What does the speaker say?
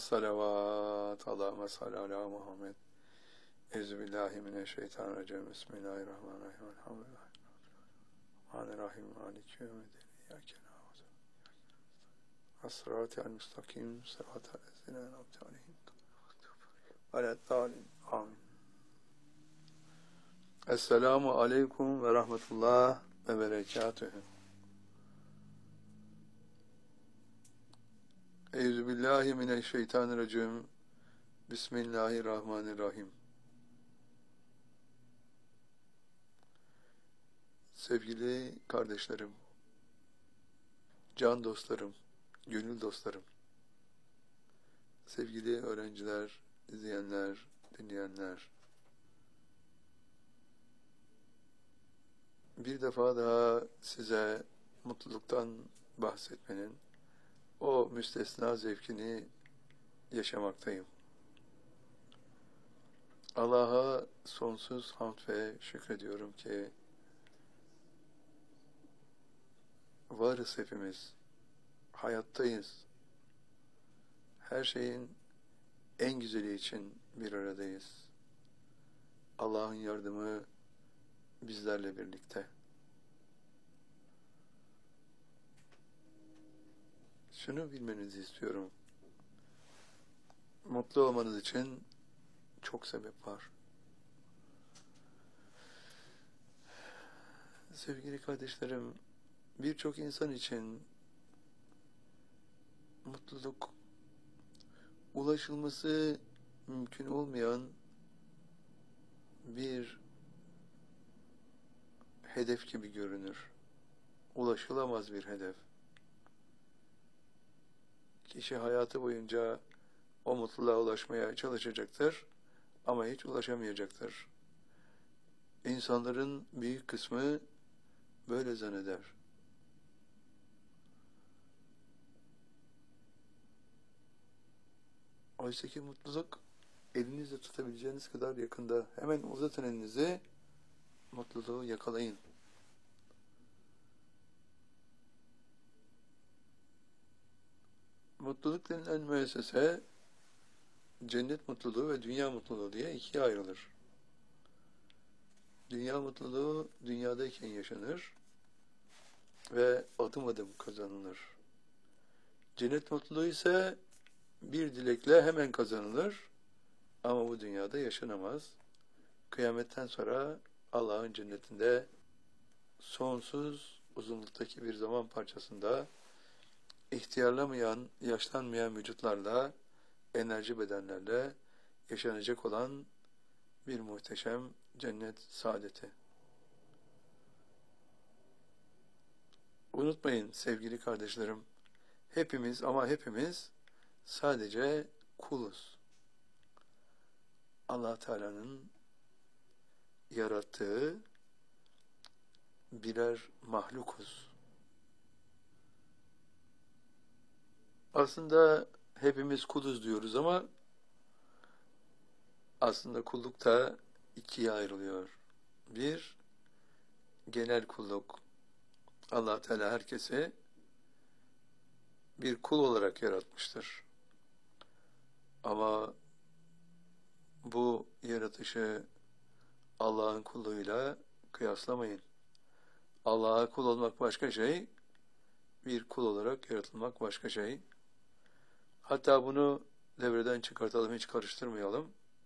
Salavat. Allahümme salli ala Muhammed. Euzubillahimineşşeytanirracim. Bismillahirrahmanirrahim. Elhamdülillahirrahmanirrahim. Maliki yevmiddin. İyyâke na'budu. Es-sirâtal müstakîm. Sirâtal lezîne en'amte aleyhim. Veleddâlin. Amin. Esselamu aleyküm ve rahmetullah ve berekatühü. Euzubillahimineşşeytanirracim. Bismillahirrahmanirrahim. Sevgili kardeşlerim, can dostlarım, gönül dostlarım, sevgili öğrenciler, izleyenler, dinleyenler, bir defa daha size mutluluktan bahsetmenin o müstesna zevkini yaşamaktayım. Allah'a sonsuz hamd ve şükrediyorum ki varız hepimiz, hayattayız. Her şeyin en güzeli için bir aradayız. Allah'ın yardımı bizlerle birlikte. Şunu bilmenizi istiyorum. Mutlu olmanız için çok sebep var. Sevgili kardeşlerim, birçok insan için mutluluk ulaşılması mümkün olmayan bir hedef gibi görünür. Ulaşılamaz bir hedef. Kişi hayatı boyunca o mutluluğa ulaşmaya çalışacaktır ama hiç ulaşamayacaktır. İnsanların büyük kısmı böyle zanneder. Oysa ki mutluluk elinizle tutabileceğiniz kadar yakında. Hemen uzatın elinizi, mutluluğu yakalayın. Mutluluk denilen müessese, cennet mutluluğu ve dünya mutluluğu diye ikiye ayrılır. Dünya mutluluğu dünyadayken yaşanır ve adım adım kazanılır. Cennet mutluluğu ise bir dilekle hemen kazanılır ama bu dünyada yaşanamaz. Kıyametten sonra Allah'ın cennetinde sonsuz uzunluktaki bir zaman parçasında ihtiyarlamayan, yaşlanmayan vücutlarla, enerji bedenlerle yaşanacak olan bir muhteşem cennet saadeti. Unutmayın sevgili kardeşlerim, hepimiz ama hepimiz sadece kuluz. Allah Teala'nın yarattığı birer mahlukuz. Aslında hepimiz kuluz diyoruz ama aslında kulluk da ikiye ayrılıyor. Bir, genel kulluk. Allah Teala herkesi bir kul olarak yaratmıştır. Ama bu yaratışı Allah'ın kulluğuyla kıyaslamayın. Allah'a kul olmak başka şey, bir kul olarak yaratılmak başka şey. Hatta bunu devreden çıkartalım, hiç karıştırmayalım.